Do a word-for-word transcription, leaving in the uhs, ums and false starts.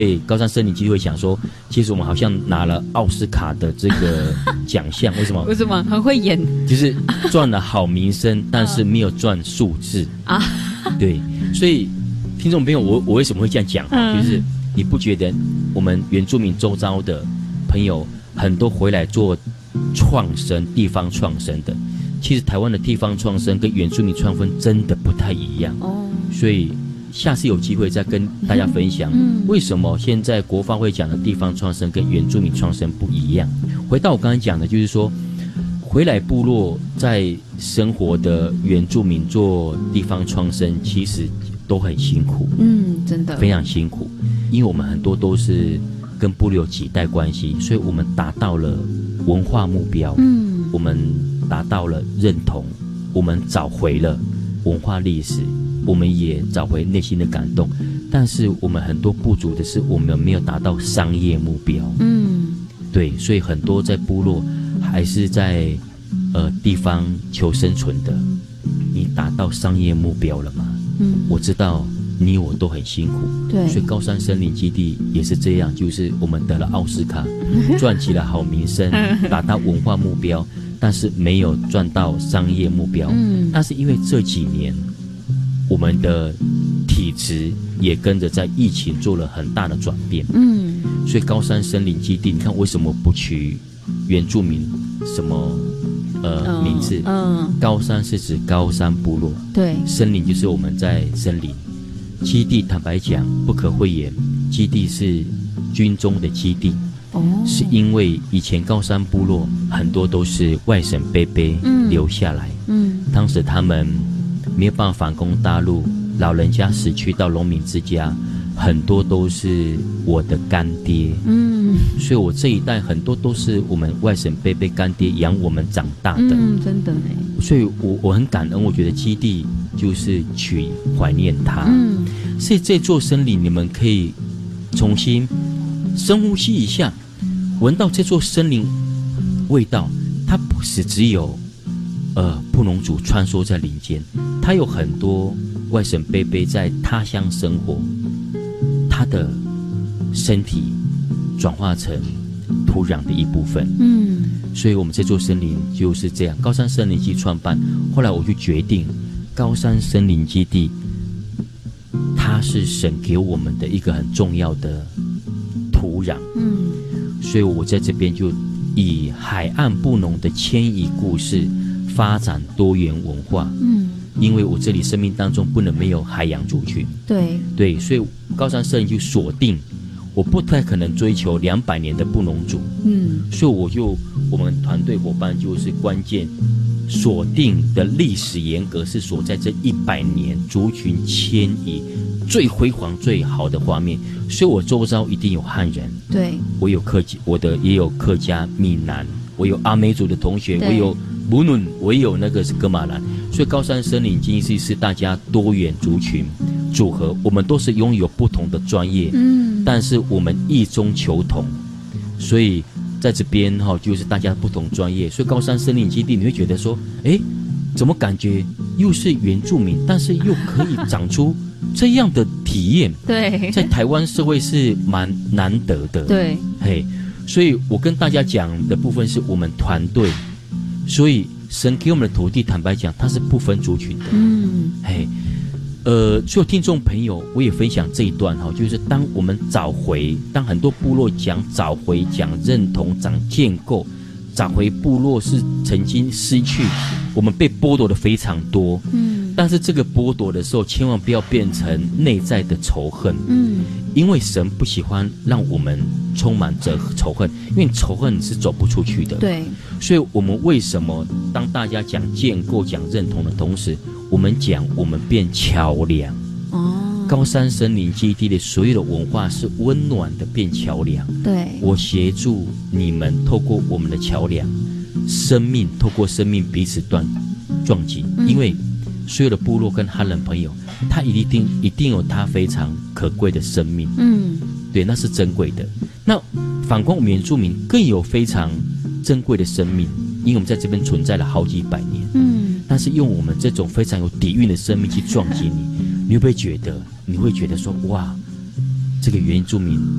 诶，高山森林基地会想说，其实我们好像拿了奥斯卡的这个奖项，为什么？ 为什么很会演？ 就是赚了好名声，但是没有赚数字啊。对，所以听众朋友，我我为什么会这样讲？嗯、就是你不觉得我们原住民周遭的朋友很多回来做创生、地方创生的，其实台湾的地方创生跟原住民创生真的不太一样哦，所以。下次有机会再跟大家分享，为什么现在国发会讲的地方创生跟原住民创生不一样。回到我刚才讲的，就是说回来部落在生活的原住民做地方创生，其实都很辛苦， 嗯，真的非常辛苦，因为我们很多都是跟部落有几代关系，所以我们达到了文化目标，嗯，我们达到了认同，我们找回了文化历史。我们也找回内心的感动，但是我们很多不足的是，我们没有达到商业目标。嗯，对，所以很多在部落还是在呃地方求生存的。你达到商业目标了吗？嗯，我知道你我都很辛苦。对，所以高山森林基地也是这样，就是我们得了奥斯卡，赚起了好名声，达到文化目标，但是没有赚到商业目标。嗯，但是因为这几年。我们的体质也跟着在疫情做了很大的转变，嗯，所以高山森林基地，你看为什么不取原住民什么呃、嗯、名字？嗯，高山是指高山部落，对，森林就是我们在森林基地。坦白讲，不可讳言，基地是军中的基地，哦，是因为以前高山部落很多都是外省伯伯留下来，嗯，当时他们。没有办法反攻大陆，老人家死去到农民之家，很多都是我的干爹。嗯，所以我这一代很多都是我们外省伯伯干爹养我们长大的。 嗯，真的呢。 所以我我很感恩，我觉得基地就是去怀念他。嗯，所以这座森林你们可以重新深呼吸一下，闻到这座森林味道，它不是只有。呃，布农族穿梭在林间，他有很多外省伯伯在他乡生活，他的身体转化成土壤的一部分。嗯，所以我们这座森林就是这样。高山森林基地创办，后来我就决定，高山森林基地，它是神给我们的一个很重要的土壤。嗯，所以我在这边就以海岸布农的迁移故事。发展多元文化，嗯，因为我这里生命当中不能没有海洋族群，对对，所以高山森林就锁定，我不太可能追求两百年的布农族，嗯，所以我就我们团队伙伴就是关键锁定的历史严格是锁在这一百年族群迁移最辉煌最好的画面，所以我周遭一定有汉人，对，我有客家，我的也有客家闽南，我有阿美族的同学，我有。无论我也有那个是噶玛兰，所以高山森林基地是大家多元族群组合，我们都是拥有不同的专业，嗯，但是我们异中求同，所以在这边哈、哦，就是大家不同专业，所以高山森林基地你会觉得说，哎，怎么感觉又是原住民，但是又可以长出这样的体验？对，在台湾社会是蛮难得的，对，嘿，所以我跟大家讲的部分是我们团队。所以神给我们的土地，坦白讲，它是不分族群的。嗯，嘿，呃，所有听众朋友，我也分享这一段哈，就是当我们找回，当很多部落讲找回、讲认同、讲建构，找回部落是曾经失去，我们被剥夺的非常多。嗯，但是这个剥夺的时候，千万不要变成内在的仇恨。嗯，因为神不喜欢让我们充满着仇恨，因为仇恨是走不出去的。对，所以我们为什么当大家讲建构、讲认同的同时，我们讲我们变桥梁。哦，高山森林基地的所有的文化是温暖的变桥梁。对，我协助你们透过我们的桥梁，生命透过生命彼此断撞击，嗯，因为所有的部落跟汉人朋友，他一定一定有他非常可贵的生命。嗯，对，那是珍贵的。那反观我们原住民更有非常珍贵的生命，因为我们在这边存在了好几百年。嗯，但是用我们这种非常有底蕴的生命去撞击你，你会不会觉得？你会觉得说，哇， 这个原住民